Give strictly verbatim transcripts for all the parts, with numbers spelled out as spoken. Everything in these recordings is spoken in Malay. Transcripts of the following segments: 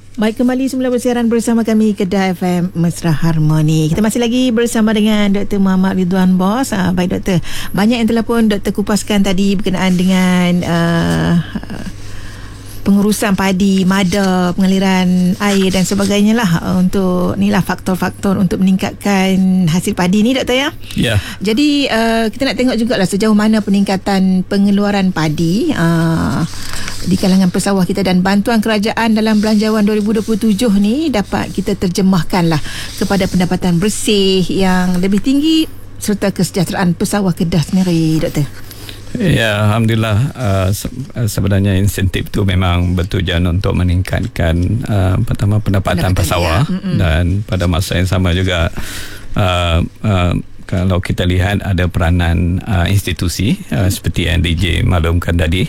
Baik, kembali semula bersiaran bersama kami Kedah F M Mesra Harmoni. Kita masih lagi bersama dengan Doktor Muhammad Ridwan Bos. Uh, baik Doktor, banyak yang telah pun Doktor kupaskan tadi berkenaan dengan uh, pengurusan padi, mada, pengaliran air dan sebagainya lah, untuk ni lah faktor-faktor untuk meningkatkan hasil padi ni Doktor ya. Ya. Yeah. Jadi uh, kita nak tengok jugalah sejauh mana peningkatan pengeluaran padi uh, di kalangan pesawah kita, dan bantuan kerajaan dalam belanjawan dua ribu dua puluh tujuh ni dapat kita terjemahkanlah kepada pendapatan bersih yang lebih tinggi serta kesejahteraan pesawah Kedah sendiri Doktor. Ya, Alhamdulillah. Uh, sebenarnya insentif tu memang bertujuan untuk meningkatkan uh, pertama pendapatan, pendapatan pesawah ya. Dan pada masa yang sama juga uh, uh, kalau kita lihat ada peranan uh, institusi uh, seperti yang D J maklumkan tadi,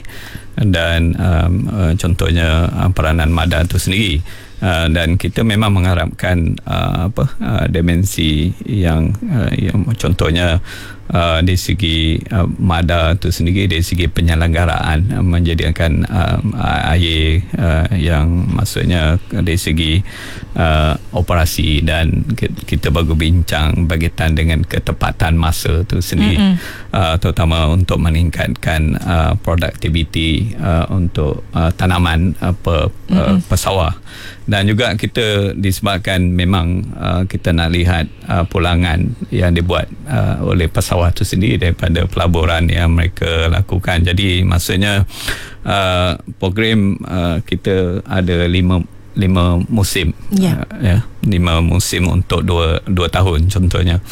dan um, uh, contohnya uh, peranan MADA itu sendiri. Uh, dan kita memang mengharapkan uh, apa uh, dimensi yang uh, yang contohnya uh, dari segi uh, MADA itu sendiri, dari segi penyelenggaraan uh, menjadikan uh, air uh, yang maksudnya dari segi uh, operasi, dan kita baru bincang berkaitan dengan ketepatan masa itu sendiri, uh, terutama untuk meningkatkan uh, produktiviti uh, untuk uh, tanaman uh, pe, uh, pesawah. Dan juga kita disebabkan memang uh, kita nak lihat uh, pulangan yang dibuat uh, oleh pesawat itu sendiri daripada pelaburan yang mereka lakukan. Jadi maksudnya uh, program uh, kita ada lima lima musim, yeah. uh, ya lima musim untuk dua dua tahun contohnya.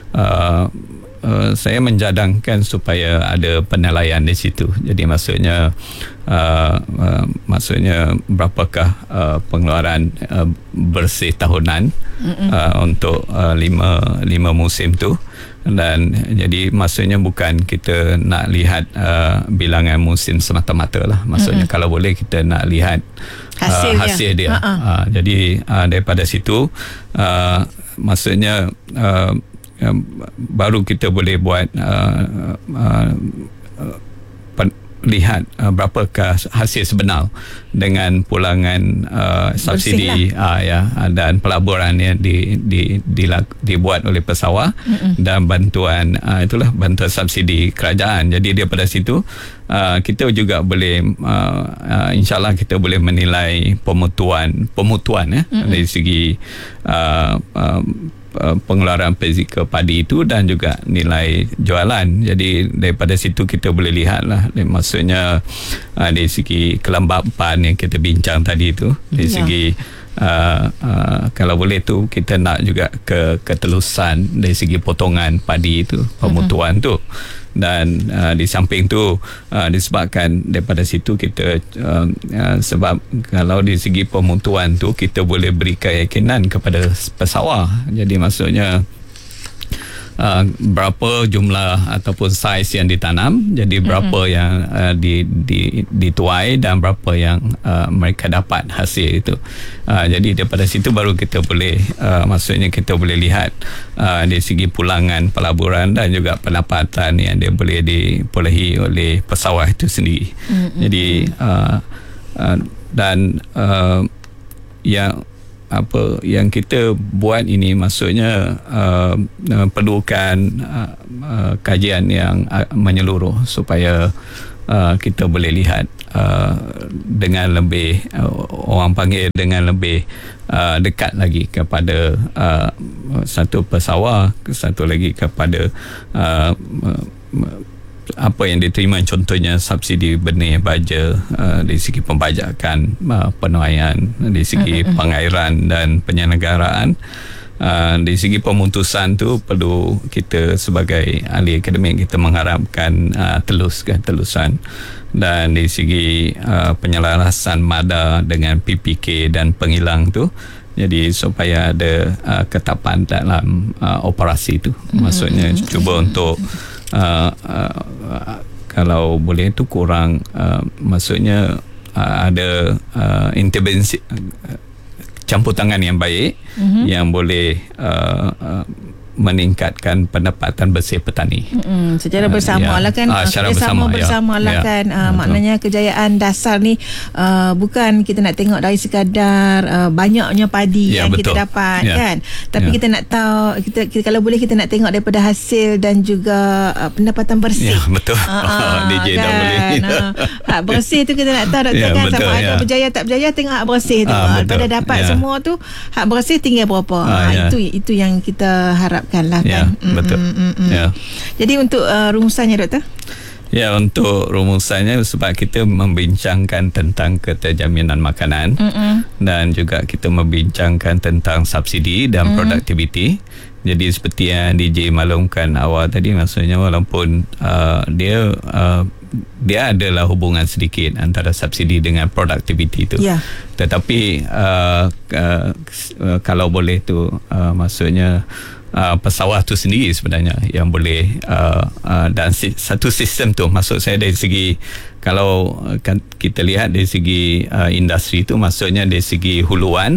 Uh, Uh, saya menjadangkan supaya ada penilaian di situ. Jadi maksudnya uh, uh, maksudnya berapakah uh, pengeluaran uh, bersih tahunan uh, untuk uh, lima lima musim tu. Dan jadi maksudnya bukan kita nak lihat uh, bilangan musim semata-mata lah. Maksudnya Mm-mm. kalau boleh kita nak lihat hasil, uh, hasil dia. Uh-uh. Uh, jadi uh, daripada situ uh, maksudnya uh, baru kita boleh buat uh, uh, uh, lihat uh, berapakah hasil sebenar dengan pulangan uh, subsidi uh, ya dan pelaburan yang di, di, di, dibuat oleh pesawah Mm-mm. dan bantuan uh, itulah bantuan subsidi kerajaan. Jadi daripada situ uh, kita juga boleh uh, uh, insyaAllah kita boleh menilai pemutuan pemutuan ya dari segi uh, uh, pengeluaran fizikal padi itu dan juga nilai jualan. Jadi daripada situ kita boleh lihat lah, maksudnya uh, dari segi kelembapan yang kita bincang tadi itu, dari ya. segi uh, uh, kalau boleh tu kita nak juga ke ketelusan dari segi potongan padi itu, pemutuan uh-huh. tu. Dan uh, di samping tu uh, disebabkan daripada situ kita uh, uh, sebab kalau di segi pemutuan tu kita boleh beri keyakinan kepada pesawah. Jadi maksudnya Uh, berapa jumlah ataupun saiz yang ditanam, jadi berapa mm-hmm. yang uh, di, di, dituai dan berapa yang uh, mereka dapat hasil itu. Uh, jadi daripada situ baru kita boleh uh, maksudnya kita boleh lihat uh, dari segi pulangan pelaburan dan juga pendapatan yang dia boleh diperolehi oleh pesawat itu sendiri. Mm-hmm. Jadi uh, uh, dan uh, yang apa yang kita buat ini maksudnya uh, uh, perlukan uh, uh, kajian yang uh, menyeluruh supaya uh, kita boleh lihat uh, dengan lebih uh, orang panggil dengan lebih uh, dekat lagi kepada uh, satu pesawah, satu lagi kepada uh, uh, apa yang diterima, contohnya subsidi benih baja uh, dari segi pembajakan, uh, penuaian, dari segi uh-huh. pengairan dan penyelenggaraan. Uh, dari segi pemutusan tu perlu kita sebagai ahli akademik kita mengharapkan uh, telus kan telusan, dan dari segi uh, penyelarasan MADA dengan P P K dan penghilang tu, jadi supaya ada uh, ketapan dalam uh, operasi itu. Maksudnya mm-hmm. cuba untuk uh, uh, kalau boleh tu kurang uh, maksudnya uh, ada uh, intervensi uh, campur tangan yang baik mm-hmm. yang boleh uh, uh, meningkatkan pendapatan bersih petani. Mm-hmm. Secara bersama uh, lah kan, ya. uh, secara bersama bersama, bersama ya. lah ya. kan. Uh, maknanya kejayaan dasar ni uh, bukan kita nak tengok dari sekadar uh, banyaknya padi ya, yang betul. kita dapat ya. kan. Tapi ya. kita nak tahu kita, kita kalau boleh kita nak tengok daripada hasil dan juga uh, pendapatan bersih. Ya, betul. Uh, D J kan? dah boleh. Uh, hak bersih tu kita nak tahu doktor ya, kan, betul, sama ya. ada berjaya tak berjaya, tengok hak bersih tu. Ah, Pada dapat ya. semua tu hak bersih tinggal berapa. Ah, uh, ya. Itu itu yang kita harapkan lah Ya, kan. betul. Mm, mm, mm. Ya. Jadi untuk uh, rumusannya doktor? Ya, untuk rumusannya sebab kita membincangkan tentang keterjaminan makanan Mm-mm. dan juga kita membincangkan tentang subsidi dan mm. produktiviti. Jadi seperti yang D J maklumkan awal tadi, maksudnya walaupun uh, dia uh, dia adalah hubungan sedikit antara subsidi dengan produktiviti itu. Yeah. Tetapi uh, uh, uh, kalau boleh tu uh, maksudnya Uh, pesawah tu sendiri sebenarnya yang boleh uh, uh, dan si, satu sistem tu, maksud saya dari segi kalau kan kita lihat dari segi uh, industri tu, maksudnya dari segi huluan,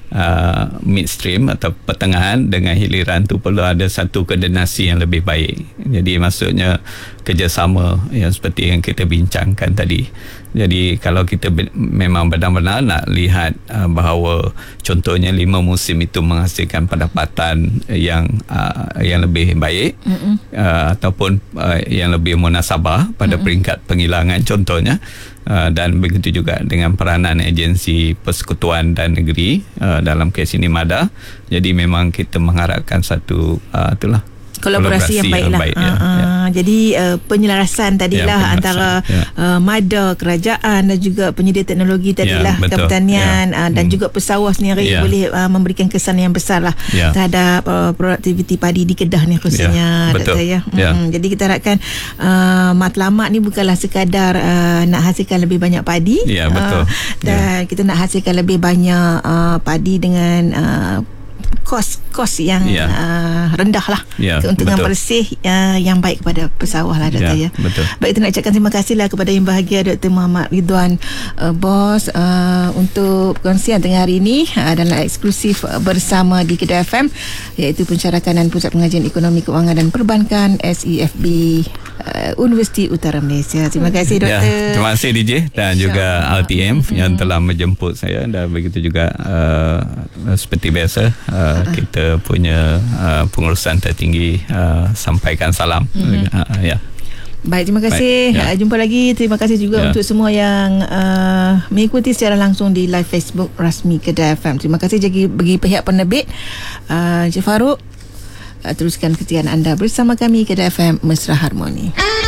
uh, midstream atau pertengahan dengan hiliran tu perlu ada satu koordinasi yang lebih baik. Jadi maksudnya kerjasama yang seperti yang kita bincangkan tadi. Jadi kalau kita be- memang benar-benar nak lihat uh, bahawa contohnya lima musim itu menghasilkan pendapatan yang uh, yang lebih baik uh, ataupun uh, yang lebih munasabah pada Mm-mm. peringkat penghilangan contohnya, uh, dan begitu juga dengan peranan agensi persekutuan dan negeri uh, dalam kes ini MADA. Jadi memang kita mengharapkan satu uh, itulah kolaborasi, kolaborasi yang baik, yang baik lah. Uh, uh, ya. Jadi uh, penyelarasan tadilah ya, antara ya. uh, MADA, kerajaan dan juga penyedia teknologi tadilah, ya, pertanian ya. uh, dan hmm. juga pesawah sendiri ya. boleh uh, memberikan kesan yang besar lah ya. terhadap uh, produktiviti padi di Kedah ni khususnya. Ya, betul. Doktor, ya. Ya. Hmm, jadi kita harapkan uh, matlamat ni bukanlah sekadar uh, nak hasilkan lebih banyak padi, ya, betul. Uh, dan ya. kita nak hasilkan lebih banyak uh, padi dengan uh, kos kos yang yeah. uh, rendah lah, yeah, keuntungan betul. bersih uh, yang baik kepada pesawah lah doktor yeah, ya. Betul. Baik, kita nak ucapkan terima kasih lah kepada yang bahagia Doktor Muhammad Ridwan uh, Bos uh, untuk perkongsian tengah hari ini uh, dalam eksklusif uh, bersama di Kedah F M, iaitu pensyarakan Pusat Pengajian Ekonomi Kewangan dan Perbankan S E F B uh, Universiti Utara Malaysia. Terima kasih doktor. Ya, terima kasih D J dan juga L T M hmm. yang telah menjemput saya, dan begitu juga uh, seperti biasa uh, kita punya uh, pengurusan tertinggi uh, sampaikan salam. Mm-hmm. Uh, ya. Baik, terima kasih. Baik, ya. Jumpa lagi. Terima kasih juga ya. untuk semua yang uh, mengikuti secara langsung di live Facebook rasmi Kedah F M. Terima kasih bagi, bagi pihak penerbit uh, Encik Farouk. Uh, teruskan kesetiaan anda bersama kami Kedah F M Mesra Harmoni.